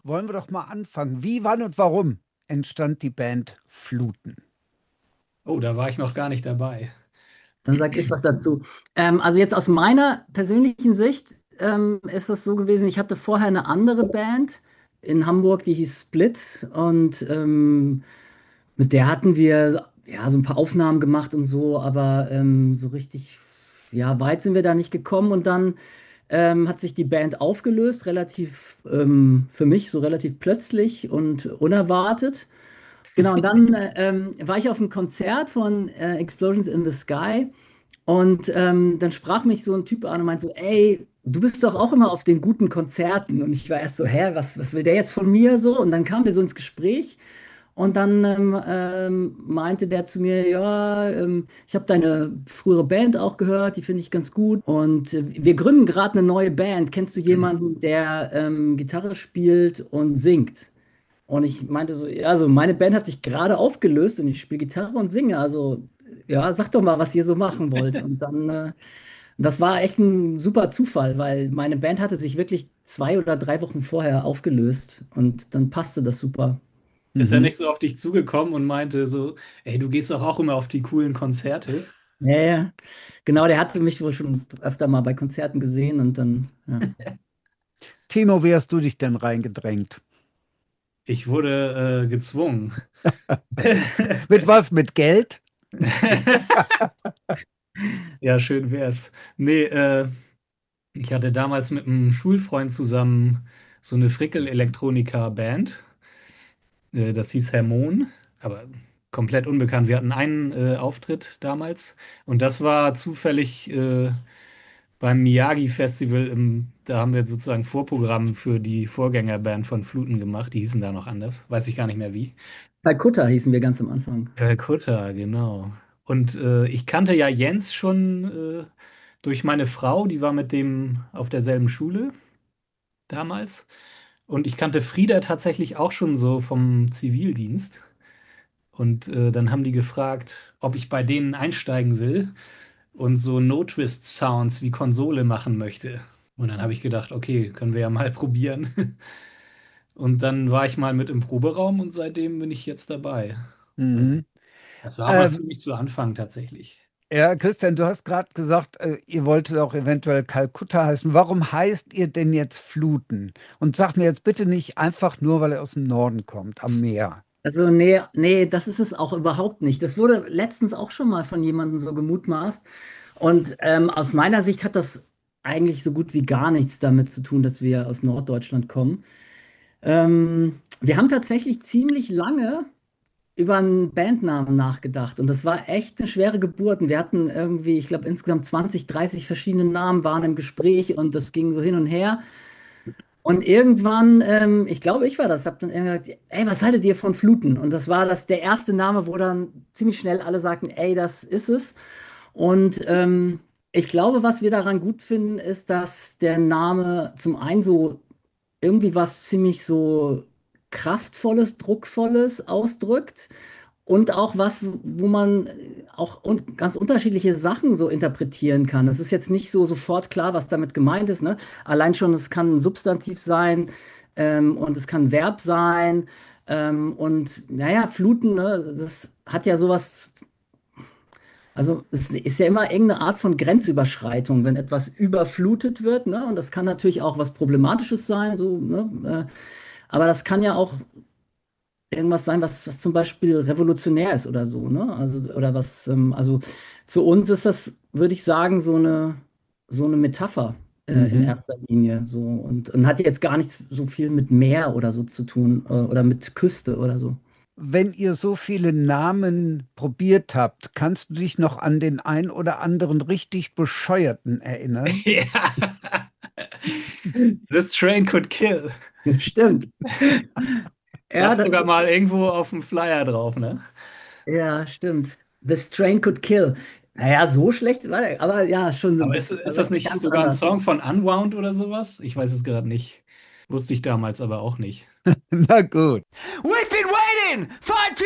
wollen wir doch mal anfangen. Wie, wann und warum entstand die Band Fluten? Oh, da war ich noch gar nicht dabei. Dann sage ich was dazu. Also jetzt aus meiner persönlichen Sicht ist das so gewesen, ich hatte vorher eine andere Band in Hamburg, die hieß Split und mit der hatten wir ja so ein paar Aufnahmen gemacht und so, aber so richtig ja, weit sind wir da nicht gekommen und dann hat sich die Band aufgelöst, relativ für mich so relativ plötzlich und unerwartet. Genau, und dann war ich auf einem Konzert von Explosions in the Sky und dann sprach mich so ein Typ an und meinte so, ey, du bist doch auch immer auf den guten Konzerten. Und ich war erst so, hä, was will der jetzt von mir so? Und dann kamen wir so ins Gespräch und dann meinte der zu mir, ja, ich habe deine frühere Band auch gehört, die finde ich ganz gut. Und wir gründen gerade eine neue Band. Kennst du jemanden, der Gitarre spielt und singt? Und ich meinte so, ja, also meine Band hat sich gerade aufgelöst und ich spiele Gitarre und singe. Also, ja, sag doch mal, was ihr so machen wollt. Und dann, das war echt ein super Zufall, weil meine Band hatte sich wirklich 2 oder 3 Wochen vorher aufgelöst und dann passte das super. Ist er Mhm. nicht so auf dich zugekommen und meinte so, ey, du gehst doch auch immer auf die coolen Konzerte? Ja, ja. Genau, der hatte mich wohl schon öfter mal bei Konzerten gesehen und dann, ja. Timo, wie hast du dich denn reingedrängt? Ich wurde gezwungen. Mit was? Mit Geld? Ja, schön wär's. Nee, ich hatte damals mit einem Schulfreund zusammen so eine Frickel-Elektronika-Band. Das hieß Hermon, aber komplett unbekannt. Wir hatten einen Auftritt damals und das war zufällig beim Miyagi-Festival. Da haben wir sozusagen Vorprogramm für die Vorgängerband von Fluten gemacht. Die hießen da noch anders. Weiß ich gar nicht mehr wie. Calcutta hießen wir ganz am Anfang. Calcutta, genau. Und ich kannte ja Jens schon durch meine Frau, die war mit dem auf derselben Schule damals. Und ich kannte Frieda tatsächlich auch schon so vom Zivildienst. Und dann haben die gefragt, ob ich bei denen einsteigen will und so No-Twist-Sounds wie Konsole machen möchte. Und dann habe ich gedacht, okay, können wir ja mal probieren. Und dann war ich mal mit im Proberaum und seitdem bin ich jetzt dabei. Mhm. Das war aber Ähm, ziemlich zu Anfang tatsächlich. ja, Christian, du hast gerade gesagt, ihr wolltet auch eventuell Kalkutta heißen. Warum heißt ihr denn jetzt Fluten? Und sag mir jetzt bitte nicht einfach nur, weil ihr aus dem Norden kommt, am Meer. Also, nee, nee, das ist es auch überhaupt nicht. Das wurde letztens auch schon mal von jemandem so gemutmaßt. Und aus meiner Sicht hat das eigentlich so gut wie gar nichts damit zu tun, dass wir aus Norddeutschland kommen. Wir haben tatsächlich ziemlich lange über einen Bandnamen nachgedacht und das war echt eine schwere Geburt. Und wir hatten irgendwie, ich glaube, insgesamt 20, 30 verschiedene Namen waren im Gespräch und das ging so hin und her. Und irgendwann, ich glaube, ich war das, habe dann irgendwann gesagt, ey, was haltet ihr von Fluten? Und das war der erste Name, wo dann ziemlich schnell alle sagten, ey, das ist es. Und ich glaube, was wir daran gut finden, ist, dass der Name zum einen so irgendwie was ziemlich so Kraftvolles, Druckvolles ausdrückt und auch was, wo man auch ganz unterschiedliche Sachen so interpretieren kann. Es ist jetzt nicht so sofort klar, was damit gemeint ist, ne? Allein schon, es kann ein Substantiv sein und es kann ein Verb sein. Und naja, Fluten, ne, das hat ja sowas, also es ist ja immer irgendeine Art von Grenzüberschreitung, wenn etwas überflutet wird, ne? Und das kann natürlich auch was Problematisches sein, so, ne? Aber das kann ja auch irgendwas sein, was zum Beispiel revolutionär ist oder so, ne? Also, oder was, also für uns ist das, würde ich sagen, so eine Metapher in Mhm. erster Linie. So, und hat jetzt gar nicht so viel mit Meer oder so zu tun, oder mit Küste oder so. Wenn ihr so viele Namen probiert habt, kannst du dich noch an den ein oder anderen richtig bescheuerten erinnern? Ja. This train could kill. Stimmt. Ja, Stand sogar mal irgendwo auf dem Flyer drauf, ne? ja, stimmt. This train could kill. Naja, so schlecht war der, aber ja, schon so ein Aber bisschen. ist Also das nicht ganz sogar ein anders. Song von Unwound oder sowas? Ich weiß es gerade nicht. Wusste ich damals aber auch nicht. Na gut. We've been waiting for